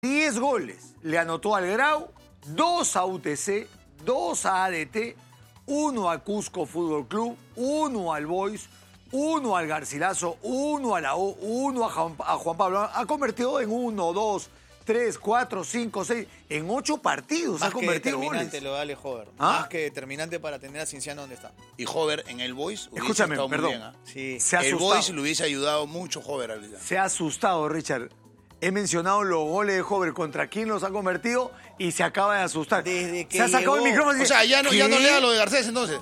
10 goles le anotó al Grau, 2 a UTC, 2 a ADT, 1 a Cusco Fútbol Club, 1 al Boys, 1 al Garcilaso, 1 a la U, 1 a Juan Pablo. Ha convertido en 1, 2, 3, 4, 5, 6, en 8 partidos Más ha convertido que determinante goles. lo da Ale Hover. ¿Ah? Más que determinante para tener a Cienciano donde está. Y Hover en el Boys hubiese Escúchame, estado perdón. muy bien. Sí. Se ha El asustado. Boys le hubiese ayudado mucho Hover ahorita. Se ha asustado, Richard. He mencionado los goles de Hover, contra quién los ha convertido y se acaba de asustar. Desde que se ha sacado el llegó. micrófono y O dice, sea, ya no ¿qué? lea lo de Garcés entonces.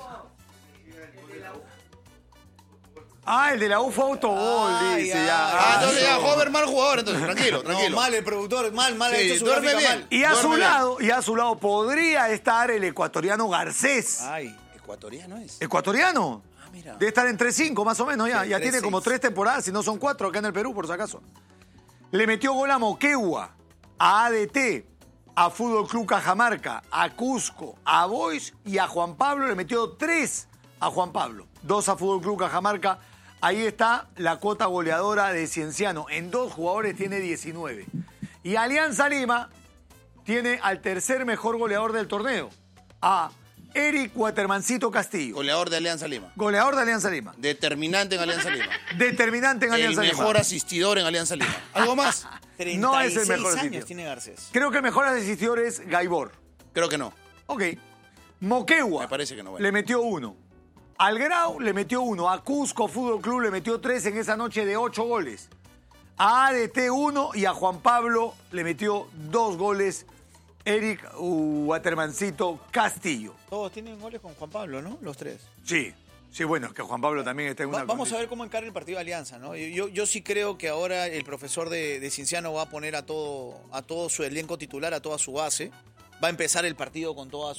Ah, el de la U fue autogol, Ah, dice ya. ya. Entonces ya Hover mal jugador, entonces tranquilo, tranquilo. No, mal el productor, mal ha Sí, hecho su duerme gráfica bien. mal. Y a su Duérmele. lado podría estar el ecuatoriano Garcés. Ay, Ecuatoriano es. ¿Ecuatoriano? Ah, mira. Debe estar en 3-5 más o menos ya. Sí, Ya tiene 3-6. como 3 temporadas, si no son 4 acá en el Perú, por si acaso. Le metió gol a Moquegua, a ADT, a Fútbol Club Cajamarca, a Cusco, a Boys y a Juan Pablo. Le metió 3 a Juan Pablo. 2 a Fútbol Club Cajamarca. Ahí está la cuota goleadora de Cienciano. En 2 jugadores tiene 19. Y Alianza Lima tiene al tercer mejor goleador del torneo, a Eric Watermancito Castillo. Goleador de Alianza Lima. Goleador de Alianza Lima. Determinante en Alianza Lima. Determinante en El Alianza Lima. mejor asistidor en Alianza Lima. ¿Algo más? 36 No es el mejor años sitio. tiene Garcés. Creo que el mejor asistidor es Gaibor. Creo que no. Ok. Moquegua. Me parece que no vale. Le metió 1. Al Grau le metió 1. A Cusco Fútbol Club le metió 3 en esa noche de 8 goles. A ADT 1 y a Juan Pablo le metió 2 goles Eric Watermancito Castillo. Todos tienen goles con Juan Pablo, ¿no? Los 3. Sí. Sí, bueno, es que Juan Pablo también está en una Vamos a condición. ver cómo encara el partido de Alianza, ¿no? Yo sí creo que ahora el profesor de Cienciano va a poner a todo su elenco titular, a toda su base. Va a empezar el partido con toda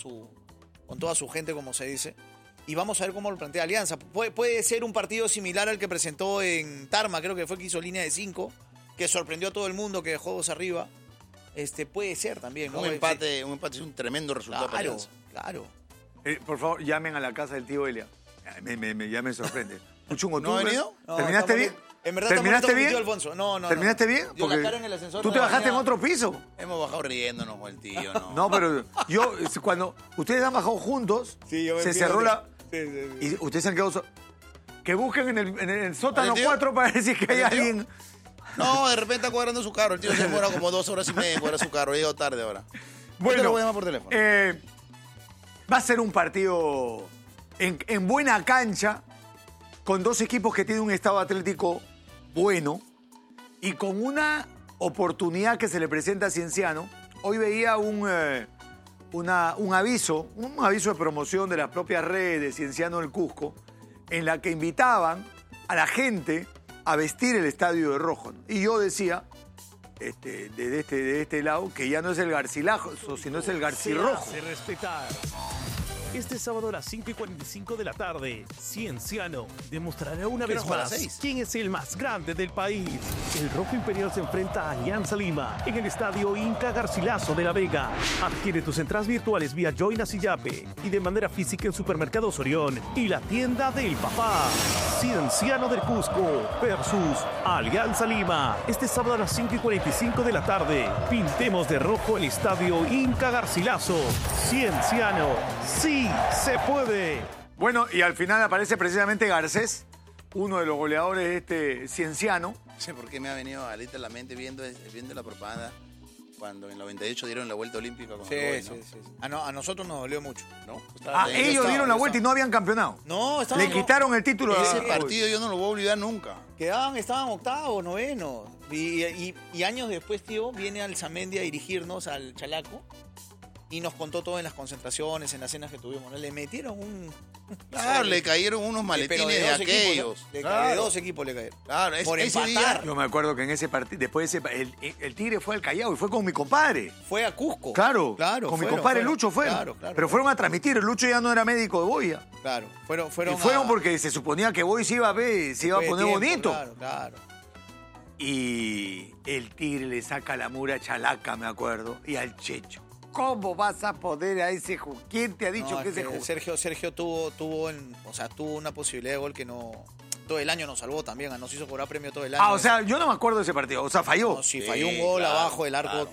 su gente, como se dice. Y vamos a ver cómo lo plantea Alianza. Puede ser un partido similar al que presentó en Tarma, creo que fue que hizo línea de 5, que sorprendió a todo el mundo, que dejó 2 arriba. Puede ser también, ¿no? Un empate es un tremendo resultado para Claro, Alianza. claro. Por favor, llamen a la casa del tío Elia. Ya me sorprende. Puchungo, ¿No ha venido? No, ¿Terminaste estamos bien? En verdad ¿Terminaste estamos bien? tío Alfonso. No. ¿Terminaste bien? Dio la Porque cara en el ascensor. tú te no, bajaste en venía- otro piso. Hemos bajado riéndonos con el tío, ¿no? No, pero yo, cuando ustedes han bajado juntos, Sí, yo me se fui cerró donde- la... Sí. Y ustedes se han quedado... Que busquen en el sótano ¿El tío? 4 para decir que hay ¿El tío? alguien... No, de repente está cuadrando su carro. El tío se demora como 2 horas y media en cuadrar su carro. Ha llegado tarde ahora. Yo te lo voy a llamar por teléfono. Va a ser un partido en buena cancha, con 2 equipos que tienen un estado atlético bueno y con una oportunidad que se le presenta a Cienciano. Hoy veía un aviso de promoción de las propias redes de Cienciano del Cusco, en la que invitaban a la gente a vestir el estadio de rojo, ¿no? Y yo decía, de este lado, que ya no es el Garcilaso, sino es el Garcirrojo. Se hace respetar. Este sábado a las 5:45 de la tarde, Cienciano demostrará una ¿Qué vez no juega a más las 6? quién es el más grande del país. El Rojo Imperial se enfrenta a Alianza Lima en el estadio Inca Garcilaso de La Vega. Adquiere tus entradas virtuales vía Joinas y Yape y de manera física en Supermercados Orión y la tienda del papá. Cienciano del Cusco versus Alianza Lima. Este sábado a las 5:45 de la tarde, pintemos de rojo el estadio Inca Garcilaso. Cienciano, sí se puede. Bueno, y al final aparece precisamente Garcés, uno de los goleadores de este Cienciano. No sé por qué me ha venido ahorita a la mente viendo la propaganda cuando en el 98 dieron la vuelta olímpica con el Sí, Boy, ¿no? sí. A nosotros nos dolió mucho. ¿No? Ellos dieron la vuelta y no habían campeonado. No, estaban... Le quitaron el título a Ese partido yo no lo voy a olvidar nunca. Estaban octavos, novenos. Y años después, tío, viene Alzamendi a dirigirnos al Chalaco y nos contó todo en las concentraciones, en las cenas que tuvimos, ¿no? Le metieron un... Claro, le cayeron unos Pero maletines de dos equipos, aquellos. ¿no? De Claro. 2 equipos le cayeron. Claro, Por ese empatar. día Yo me acuerdo que en ese partido, después de el Tigre fue al Callao y fue con mi compadre. Fue a Cusco. Claro, Claro. con mi fueron, compadre fueron. Lucho fueron. Claro, claro. Pero fueron a transmitir, el Lucho ya no era médico de Boya. Claro, Fueron a- porque se suponía que Boy se iba a poner después de tiempo, bonito. Claro, claro. Y el Tigre le saca la mura a Chalaca, me acuerdo, y al Checho. ¿Cómo vas a poner a ese jugador? ¿Quién te ha dicho No, que es ese que jugador? Sergio tuvo una posibilidad de gol que no... Todo el año nos salvó también, nos hizo cobrar premio todo el año. O sea, yo no me acuerdo de ese partido. O sea, falló. No, Sí, si falló un gol claro, abajo del arco, claro.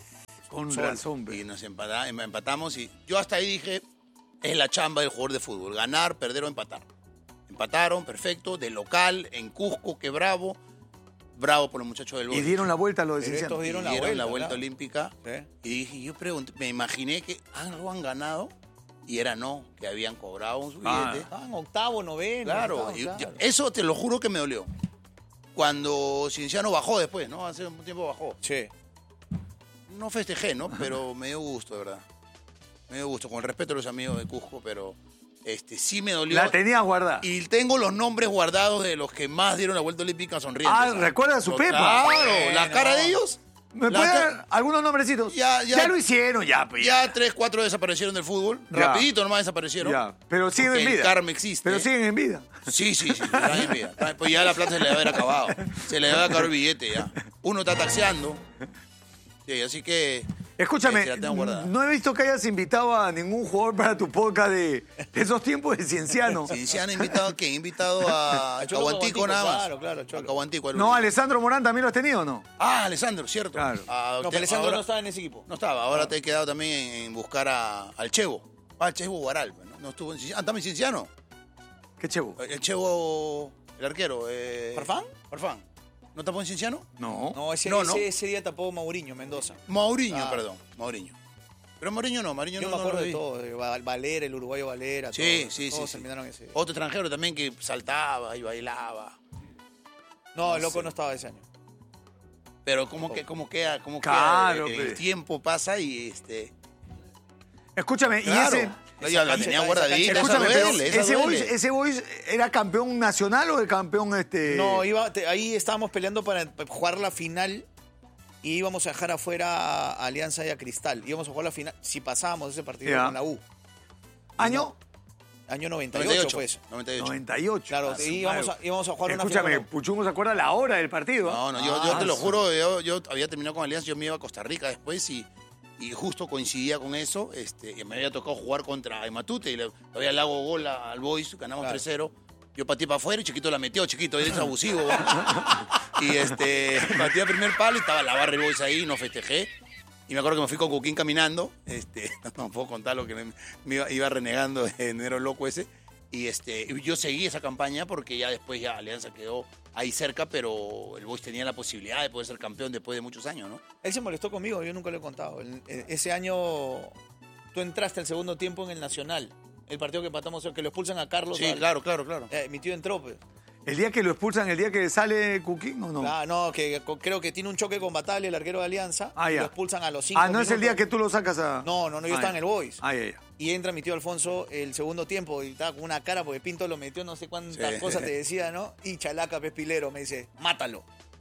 Con Sol. razón, pe. Y nos empatamos y yo hasta ahí dije, es la chamba del jugador de fútbol, ganar, perder o empatar. Empataron, perfecto, de local, en Cusco, que bravo por los muchachos del Y Boys. dieron la vuelta a los de Pero Cienciano. estos dieron Y la vuelta, vuelta claro. olímpica. Sí. Y dije, yo pregunté, me imaginé que algo han ganado y era no, que habían cobrado un billete. Estaban octavo, noveno. Claro, estaban, y claro. eso te lo juro que me dolió. Cuando Cienciano bajó después, ¿no? Hace un tiempo bajó. Sí. No festejé, ¿no? Pero me dio gusto, de verdad. Me dio gusto, con el respeto a los amigos de Cusco, pero sí me dolió. La tenías guardada. Y tengo los nombres guardados de los que más dieron la vuelta olímpica sonrientes. Ah, ¿recuerdas a su Pepa? Claro, la cara de ellos. ¿Me la puede ca- dar algunos nombrecitos? Ya lo hicieron, ya, pues. Ya 3, 4 desaparecieron del fútbol. Ya. Rapidito nomás desaparecieron. Ya, pero siguen Porque en vida. el karma existe. Pero siguen en vida. Sí, están en vida. Pues ya la plata se le debe haber acabado. Se le debe acabar el billete ya. Uno está taxeando. Sí, así que... Escúchame, la tengo guardada. no he visto que hayas invitado a ningún jugador para tu podcast de esos tiempos de Cienciano. Cienciano invitado, ¿quién? Invitado a Cholo Caguantico nada más. Claro, claro, Cholo. A Caguantico. No, Alessandro Morán también lo has tenido, ¿o no? Ah, Alessandro, cierto. Claro. No, pero Alessandro no estaba en ese equipo. No estaba, ahora te he quedado también en buscar al Chevo. Al Chevo Guaral. No estuvo en Cienciano. Ah, también Cienciano. Qué chevo. El Chevo, el arquero. ¿Farfán? Farfán. ¿No tapó en Cienciano? No. No, No. ese día tapó Mauriño Mendoza. Mauriño, Ah. perdón. Mauriño. Pero Mauriño no, Yo no me acuerdo lo de vi. todo, de Valera, el uruguayo Valera, Sí, todos sí. terminaron ese. Otro extranjero también que saltaba y bailaba. No, el loco no estaba ese año. Pero cómo queda, Claro, el pe. tiempo pasa y Escúchame, claro. y ese... Ya la tenía guardadita. esa Escúchame, pero duele, esa duele. ese Boys era campeón nacional o de campeón No, ahí estábamos peleando para jugar la final y íbamos a dejar afuera a Alianza y a Cristal. Íbamos a jugar la final si pasábamos ese partido Ya. con la U. año Año 98, pues. 98. 98. Claro, íbamos a jugar una Escúchame, final. Puchungo se acuerda la hora del partido. No, yo te lo juro, yo había terminado con Alianza, yo me iba a Costa Rica después y justo coincidía con eso, y me había tocado jugar contra Matute y le había dado gol al Boys, ganamos Claro. 3-0. Yo pateé para afuera y Chiquito la metió, Chiquito, él es abusivo. Y pateé al primer palo y estaba la barra del Boys ahí, no festejé. Y me acuerdo que me fui con Coquín caminando, no puedo contar lo que me iba renegando de Nero loco ese. Y yo seguí esa campaña porque ya después Alianza quedó ahí cerca, pero el Boys tenía la posibilidad de poder ser campeón después de muchos años, ¿no? Él se molestó conmigo, yo nunca lo he contado. Ese año tú entraste al segundo tiempo en el Nacional. El partido que empatamos, que lo expulsan a Carlos. Sí, claro. Mi tío entró, pues. El día que lo expulsan, el día que sale Cuquín, ¿o no? No, que creo que tiene un choque con Batalla, el arquero de Alianza. Ah, y ya. lo expulsan a los 5 Ah, no es el día minutos. que tú lo sacas a... No, yo estaba en el Boys. Ah, ya. Y entra mi tío Alfonso el segundo tiempo y estaba con una cara porque Pinto lo metió no sé cuántas Sí. cosas te decía, ¿no? Y Chalaca Pespilero me dice, mátalo.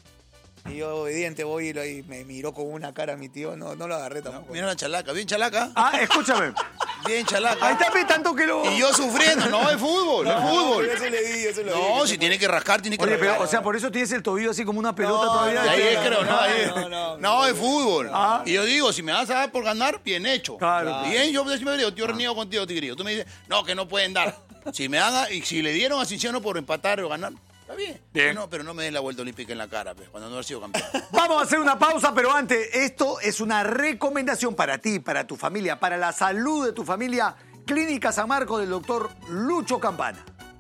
Y yo obediente voy y me miró con una cara mi tío, no lo agarré tampoco. Mira la Chalaca, bien Chalaca, Ah, escúchame. bien Chalaca. Ahí está, pe, tanto que lo... Y yo sufriendo, no, es fútbol, es fútbol. Yo se le di, yo se lo di. No, si tiene que rascar, tiene que Oye, rascar. pero, o sea, por eso tienes el tobillo así como una pelota No, todavía. Y ahí que- es creo, ¿no? Ahí- no, No, es fútbol. Ah. Y yo digo, si me vas a dar por ganar, bien hecho. Claro. Bien, yo me digo, yo reniego contigo, Tigrillo. Tú me dices, no, que no pueden dar. Si me dan, y si le dieron a Cienciano por empatar o ganar, está bien. Bien. Pero no me des la vuelta olímpica en la cara, pues, cuando no has sido campeón. Vamos a hacer una pausa, pero antes, esto es una recomendación para ti, para tu familia, para la salud de tu familia. Clínica San Marcos del doctor Lucho Campana.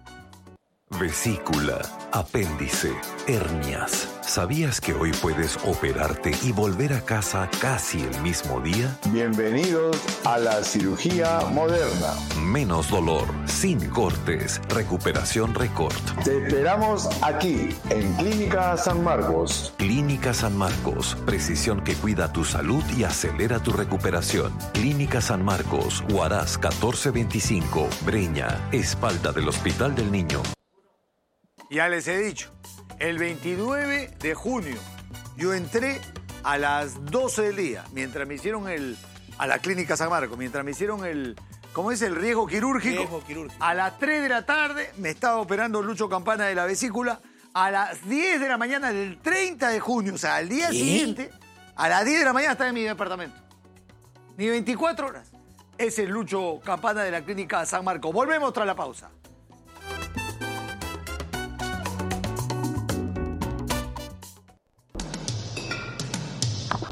Vesícula, apéndice, hernias. ¿Sabías que hoy puedes operarte y volver a casa casi el mismo día? Bienvenidos a la cirugía moderna. Menos dolor, sin cortes, recuperación récord. Te esperamos aquí, en Clínica San Marcos. Clínica San Marcos, precisión que cuida tu salud y acelera tu recuperación. Clínica San Marcos, Huaraz 1425, Breña, espalda del Hospital del Niño. Ya les he dicho, el 29 de junio yo entré a las 12 del día, mientras me hicieron a la Clínica San Marcos, mientras me hicieron ¿cómo es? El riesgo quirúrgico. Riesgo quirúrgico. A las 3 de la tarde me estaba operando Lucho Campana de la vesícula. A las 10 de la mañana del 30 de junio, o sea, al día siguiente, a las 10 de la mañana estaba en mi departamento. Ni 24 horas. Ese es Lucho Campana de la Clínica San Marcos. Volvemos tras la pausa.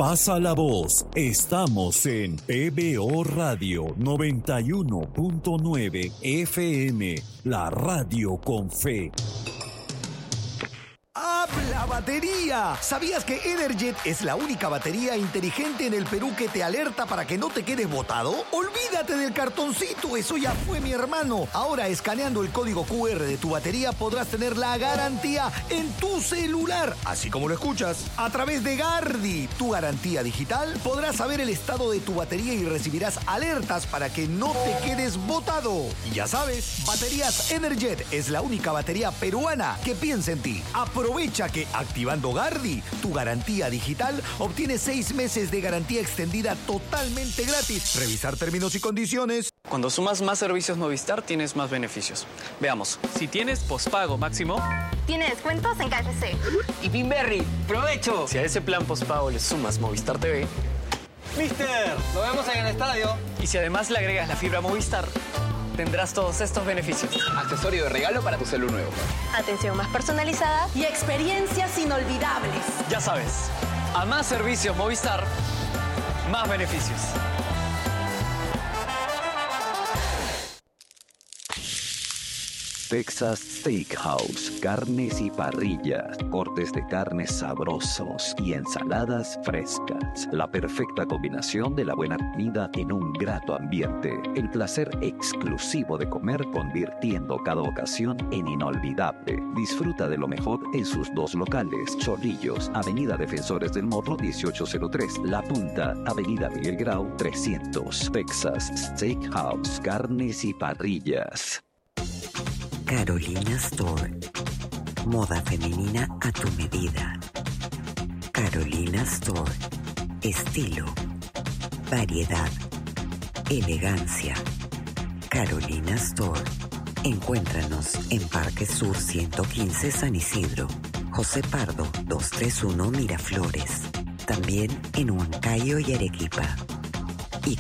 Pasa la voz. Estamos en PBO Radio 91.9 FM, la radio con fe. ¡Habla batería! ¿Sabías que Energet es la única batería inteligente en el Perú que te alerta para que no te quedes botado? Olvídate del cartoncito, eso ya fue, mi hermano. Ahora, escaneando el código QR de tu batería, podrás tener la garantía en tu celular, así como lo escuchas. A través de Gardi, tu garantía digital, podrás saber el estado de tu batería y recibirás alertas para que no te quedes botado. Y ya sabes, Baterías Energet es la única batería peruana que piensa en ti. Aprovecha que activando Gardi, tu garantía digital, obtienes 6 meses de garantía extendida totalmente gratis. Revisar términos y condiciones. Cuando sumas más servicios Movistar, tienes más beneficios. Veamos. Si tienes pospago máximo, tiene descuentos en KFC. Y Pinberry, ¡provecho! Si a ese plan pospago le sumas Movistar TV, ¡Mister! ¡Lo vemos en el estadio! Y si además le agregas la fibra Movistar, tendrás todos estos beneficios. Accesorio de regalo para tu celu nuevo. Atención más personalizada y experiencias inolvidables. Ya sabes, a más servicios Movistar, más beneficios. Texas Steakhouse, carnes y parrillas, cortes de carnes sabrosos y ensaladas frescas. La perfecta combinación de la buena comida en un grato ambiente. El placer exclusivo de comer, convirtiendo cada ocasión en inolvidable. Disfruta de lo mejor en sus 2 locales: Chorrillos, Avenida Defensores del Morro 1803, La Punta, Avenida Miguel Grau 300. Texas Steakhouse, carnes y parrillas. Carolina Store. Moda femenina a tu medida. Carolina Store. Estilo, variedad, elegancia. Carolina Store. Encuéntranos en Parque Sur 115 San Isidro, José Pardo 231 Miraflores. También en Huancayo y Arequipa. Y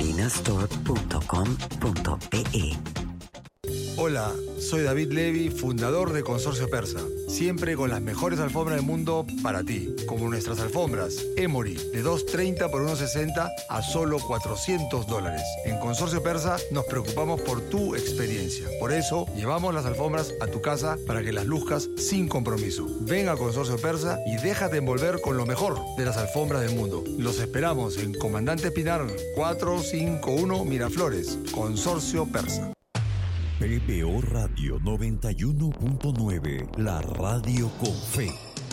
carolinastore.com.pe. Hola, soy David Levy, fundador de Consorcio Persa. Siempre con las mejores alfombras del mundo para ti, como nuestras alfombras Emory, de $230 por $160 a solo $400. En Consorcio Persa nos preocupamos por tu experiencia. Por eso, llevamos las alfombras a tu casa para que las luzcas sin compromiso. Ven a Consorcio Persa y déjate envolver con lo mejor de las alfombras del mundo. Los esperamos en Comandante Pinar 451 Miraflores, Consorcio Persa. PBO Radio 91.9, la radio con fe.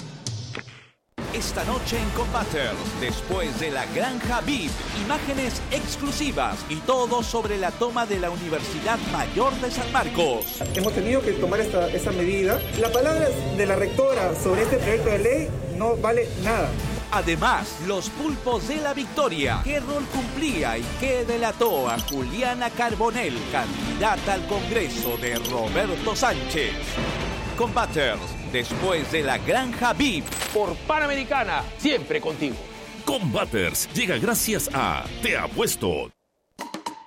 Esta noche en Combaters, después de la Granja VIP, imágenes exclusivas y todo sobre la toma de la Universidad Mayor de San Marcos. Hemos tenido que tomar esta medida. Las palabras de la rectora sobre este proyecto de ley no vale nada. Además, los pulpos de la victoria. ¿Qué rol cumplía y qué delató a Juliana Carbonell, candidata al Congreso de Roberto Sánchez? Combaters, después de la Granja VIP. Por Panamericana, siempre contigo. Combaters llega gracias a Te Apuesto.